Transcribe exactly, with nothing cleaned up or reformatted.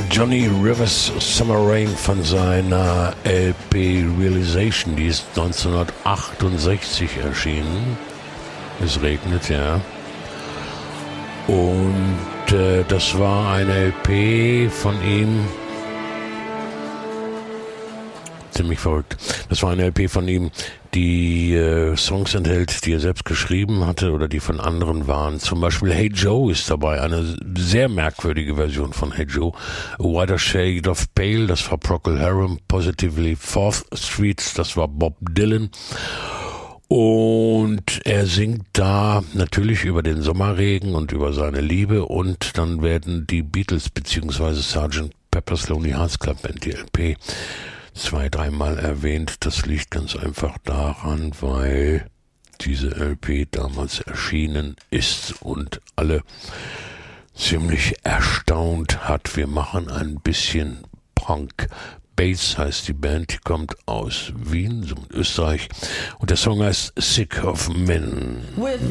Johnny Rivers Summer Rain von seiner L P Realization, die ist neunzehnhundertachtundsechzig erschienen. Es regnet, ja. Und äh, das war eine L P von ihm. Ziemlich verrückt. Das war eine L P von ihm, die äh, Songs enthält, die er selbst geschrieben hatte oder die von anderen waren. Zum Beispiel Hey Joe ist dabei, eine sehr merkwürdige Version von Hey Joe. A Wider Shade of Pale, das war Procol Harum. Positively Fourth Street, das war Bob Dylan. Und er singt da natürlich über den Sommerregen und über seine Liebe, und dann werden die Beatles bzw. Sergeant Pepper's Lonely Hearts Club Band, die L P, zwei, dreimal erwähnt. Das liegt ganz einfach daran, weil diese L P damals erschienen ist und alle ziemlich erstaunt hat. Wir machen ein bisschen Punk. Bass heißt die Band, die kommt aus Wien, so in Österreich, und der Song heißt Sick of Men.